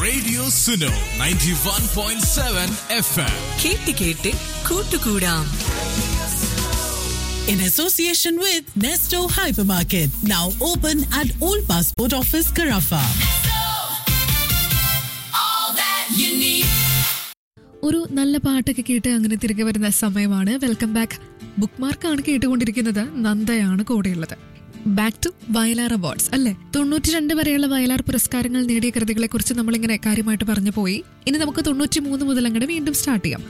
Radio Suno 91.7 FM. കേട്ട് കൂട്ടുകൂടാം. In association with Nesto Hypermarket, now open at Old Passport Office, Carafa. ഒരു നല്ല പാട്ടൊക്കെ കേട്ട് അങ്ങനെ തിരികെ വരുന്ന സമയമാണ്. Welcome back. ബുക്ക് മാർക്കാണ് കേട്ടുകൊണ്ടിരിക്കുന്നത്. നന്ദയാണ് കൂടെയുള്ളത്. ബാക്ക് ടു വയലാർ അവാർഡ്സ് അല്ലെ. 92 വരെയുള്ള വയലാർ പുരസ്കാരങ്ങൾ നേടിയ കൃതികളെ കുറിച്ച് നമ്മളിങ്ങനെ കാര്യമായിട്ട് പറഞ്ഞു പോയി. ഇനി നമുക്ക് 93 മുതൽ അങ്ങോട്ട് വീണ്ടും സ്റ്റാർട്ട് ചെയ്യാം.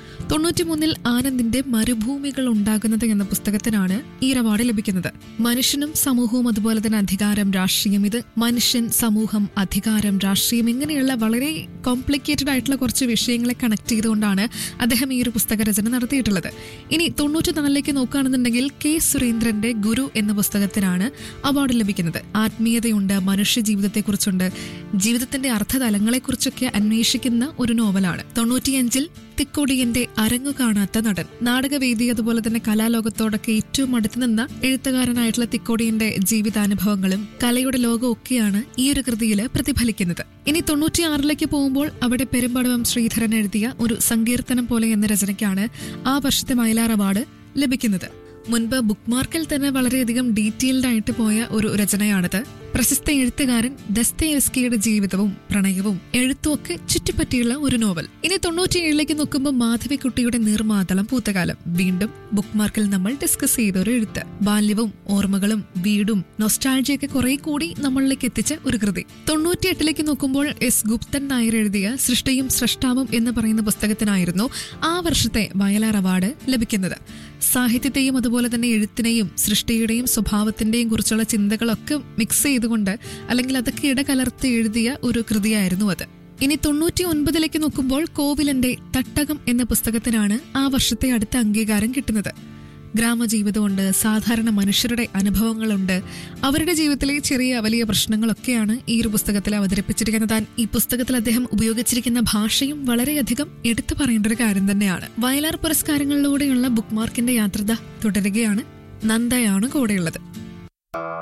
93 ആനന്ദിന്റെ മരുഭൂമികൾ ഉണ്ടാകുന്നത് എന്ന പുസ്തകത്തിനാണ് ഈ അവാർഡ് ലഭിക്കുന്നത്. മനുഷ്യനും സമൂഹവും അതുപോലെ തന്നെ അധികാരം, രാഷ്ട്രീയം, ഇത് മനുഷ്യൻ, സമൂഹം, അധികാരം, രാഷ്ട്രീയം ഇങ്ങനെയുള്ള വളരെ കോംപ്ലിക്കേറ്റഡ് ആയിട്ടുള്ള കുറച്ച് വിഷയങ്ങളെ കണക്ട് ചെയ്തുകൊണ്ടാണ് അദ്ദേഹം ഈ ഒരു പുസ്തക രചന നടത്തിയിട്ടുള്ളത്. ഇനി 94ലേക്ക് നോക്കുകയാണെന്നുണ്ടെങ്കിൽ കെ സുരേന്ദ്രന്റെ ഗുരു എന്ന പുസ്തകത്തിനാണ് അവാർഡ് ലഭിക്കുന്നത്. ആത്മീയതയുണ്ട്, മനുഷ്യ ജീവിതത്തെക്കുറിച്ചുണ്ട്, ജീവിതത്തിന്റെ അർത്ഥതലങ്ങളെക്കുറിച്ചൊക്കെ അന്വേഷിക്കുന്ന ഒരു നോവലാണ്. 95 തിക്കോടിയന്റെ അരങ്ങു കാണാത്ത നടൻ, നാടകവേദി അതുപോലെ തന്നെ കലാലോകത്തോടൊക്കെ ഏറ്റവും അടുത്ത് നിന്ന എഴുത്തുകാരനായിട്ടുള്ള തിക്കോടിയന്റെ ജീവിതാനുഭവങ്ങളും കലയുടെ ലോകവും ഒക്കെയാണ് ഈ ഒരു കൃതിയിൽ പ്രതിഫലിക്കുന്നത്. ഇനി 96ലേക്ക് പോകുമ്പോൾ അവിടെ പെരുമ്പടവം ശ്രീധരൻ എഴുതിയ ഒരു സങ്കീർത്തനം പോലെ എന്ന രചനയ്ക്കാണ് ആ വർഷത്തെ വയലാർ അവാർഡ് ലഭിക്കുന്നത്. മുൻപ് ബുക്ക് മാർക്കിൽ തന്നെ വളരെയധികം ഡീറ്റെയിൽഡ് ആയിട്ട് പോയ ഒരു രചനയാണിത്. പ്രശസ്ത എഴുത്തുകാരൻ ദസ്തയേവ്സ്കിയുടെ ജീവിതവും പ്രണയവും എഴുത്തും ഒക്കെ ചുറ്റിപ്പറ്റിയുള്ള ഒരു നോവൽ. ഇനി 97ലേക്ക് നോക്കുമ്പോൾ മാധവിക്കുട്ടിയുടെ നീർമാതളം പൂത്തകാലം, വീണ്ടും ബുക്ക് മാർക്കിൽ നമ്മൾ ഡിസ്കസ് ചെയ്ത ഒരു എഴുത്ത്. ബാല്യവും ഓർമ്മകളും വീടും നൊസ്റ്റാൾജിയൊക്കെ കുറെ കൂടി നമ്മളിലേക്ക് എത്തിച്ച ഒരു കൃതി. 98ലേക്ക് നോക്കുമ്പോൾ എസ് ഗുപ്തൻ നായർ എഴുതിയ സൃഷ്ടിയും സ്രഷ്ടാവും എന്ന് പറയുന്ന പുസ്തകത്തിനായിരുന്നു ആ വർഷത്തെ വയലാർ അവാർഡ് ലഭിക്കുന്നത്. സാഹിത്യത്തെയും അതുപോലെ തന്നെ എഴുത്തിനെയും സൃഷ്ടിയുടെയും സ്വഭാവത്തിന്റെയും കുറിച്ചുള്ള ചിന്തകളൊക്കെ മിക്സ് ചെയ്തുകൊണ്ട് അല്ലെങ്കിൽ അതൊക്കെ ഇടകലർത്തി എഴുതിയ ഒരു കൃതിയായിരുന്നു അത്. ഇനി 99ലേക്ക് നോക്കുമ്പോൾ കോവിലന്റെ തട്ടകം എന്ന പുസ്തകത്തിനാണ് ആ വർഷത്തെ അടുത്ത അംഗീകാരം കിട്ടുന്നത്. ഗ്രാമജീവിതമുണ്ട്, സാധാരണ മനുഷ്യരുടെ അനുഭവങ്ങളുണ്ട്, അവരുടെ ജീവിതത്തിലെ ചെറിയ വലിയ പ്രശ്നങ്ങളൊക്കെയാണ് ഈ ഒരു പുസ്തകത്തിൽ അവതരിപ്പിച്ചിരിക്കുന്നത്. ഈ പുസ്തകത്തിൽ അദ്ദേഹം ഉപയോഗിച്ചിരിക്കുന്ന ഭാഷയും വളരെയധികം എടുത്തു പറയേണ്ട ഒരു കാര്യം തന്നെയാണ്. വയലാർ പുരസ്കാരങ്ങളിലൂടെയുള്ള ബുക്ക് മാർക്കിന്റെ യാത്ര തുടരുകയാണ്. നന്ദയാണ് കൂടെയുള്ളത്.